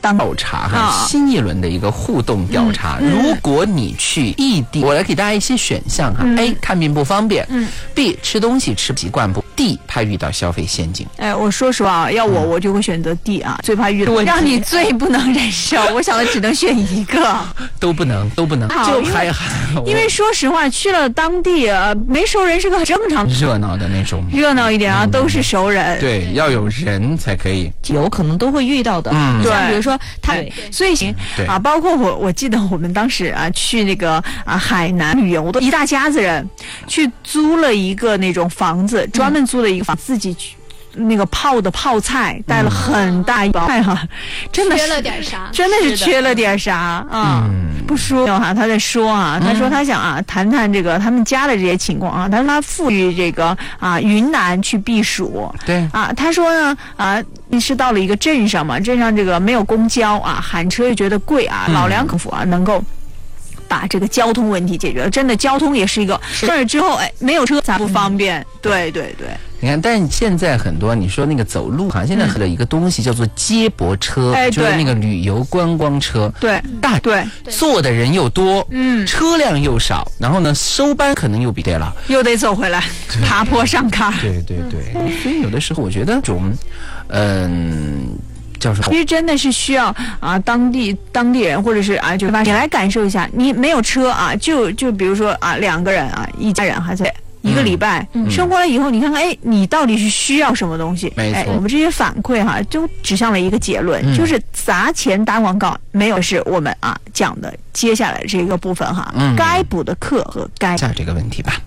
当调查哈，新一轮的一个互动调查。如果你去异地，我来给大家一些选项哈。A 看病不方便，B 吃东西吃不习惯不，D 怕遇到消费陷阱。 我说实话，要我就会选择 D 啊，最怕遇到让你最不能忍受。我想的只能选一个， 都不能，就还因为说实话，去了当地没熟人是个很正常热闹的那种， 热闹一点啊，都是熟人。 对，要有人才可以， 有可能都会遇到的。 对， 比如说他， 所以啊，包括我记得我们当时啊去那个海南旅游的一大家子人，去租了一个那种房子，专门租了一个房，自己去。那个泡的泡菜带了很大一包菜哈，真的缺了点啥？ 真的是缺了点啥啊！不说哈，他在说啊，他说他想谈谈这个他们家的这些情况啊。他说他父去这个云南去避暑， 对他说呢是到了一个镇上嘛，镇上这个没有公交喊车又觉得贵老两口能够把这个交通问题解决了。真的交通也是一个事儿，之后没有车咋不方便？对。 你看，但现在很多你说那个走路哈，现在有一个东西叫做接驳车，就是那个旅游观光车， 对， 坐的人又多，车辆又少，然后呢收班可能又比对了， 又得走回来，爬坡上坎。 对，所以有的时候我觉得这种，叫什么？ 其实真的是需要当地人或者是就你来感受一下，你没有车就比如说两个人一家人还在。一个礼拜生活了以后，你看看，你到底是需要什么东西？ 没错， 我们这些反馈就指向了一个结论，就是砸钱打广告没有是我们讲的接下来这个部分该补的课和该下这个问题吧。